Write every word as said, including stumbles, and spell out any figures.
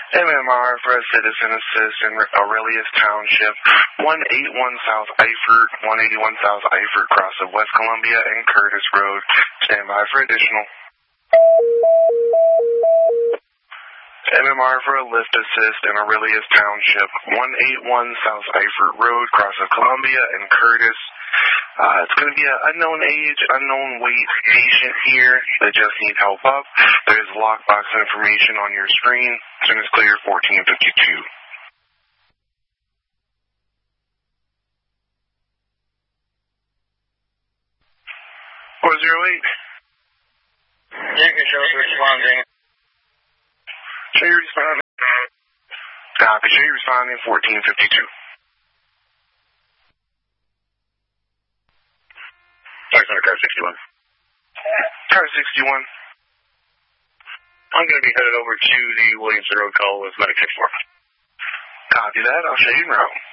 M M R for a citizen assist in Aurelius Township, one eighty-one South Eifert, one eighty-one South Eifert, cross of West Columbia and Curtis Road. Stand by for additional. M M R for a lift assist in Aurelius Township, one eighty-one South Eifert Road, cross of Columbia and Curtis. Uh, it's going to be an unknown age, unknown weight patient here that just needs help up. There's lockbox information on your screen. Soon as clear, fourteen fifty-two. four oh eight. You can show us responding. Show you responding. Copy, show you responding, fourteen fifty-two. Sorry, sorry, car sixty-one. Car sixty-one. I'm going to be headed over to the Williamson Road call with Medic six four. Copy that. I'll show you en route.